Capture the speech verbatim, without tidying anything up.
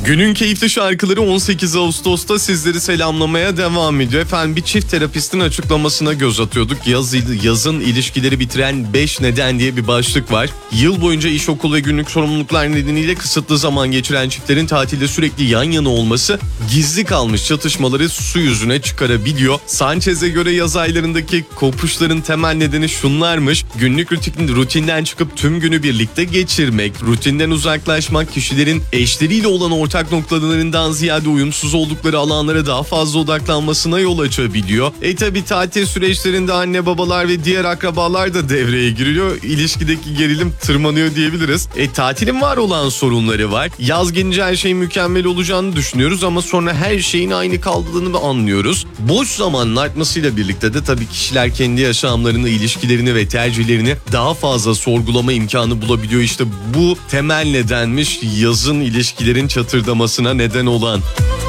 Günün keyifli şarkıları on sekiz Ağustos'ta sizleri selamlamaya devam ediyor. Efendim bir çift terapistin açıklamasına göz atıyorduk. Yaz, yazın ilişkileri bitiren beş neden diye bir başlık var. Yıl boyunca iş, okul ve günlük sorumluluklar nedeniyle kısıtlı zaman geçiren çiftlerin tatilde sürekli yan yana olması gizli kalmış çatışmaları su yüzüne çıkarabiliyor. Sanchez'e göre yaz aylarındaki kopuşların temel nedeni şunlarmış. Günlük rutin, rutinden çıkıp tüm günü birlikte geçirmek, rutinden uzaklaşmak, kişilerin eşleriyle olan ortak noktalarından ziyade uyumsuz oldukları alanlara daha fazla odaklanmasına yol açabiliyor. E tabi tatil süreçlerinde anne babalar ve diğer akrabalar da devreye giriyor. İlişkideki gerilim tırmanıyor diyebiliriz. E tatilin var olan sorunları var. Yaz gelince her şeyin mükemmel olacağını düşünüyoruz ama sonra her şeyin aynı kaldığını anlıyoruz. Boş zamanın artmasıyla birlikte de tabii kişiler kendi yaşamlarını, ilişkilerini ve tercihlerini daha fazla sorgulama imkanı bulabiliyor. İşte bu temel nedenmiş yazın ilişkilerin çatırdamasına neden olan.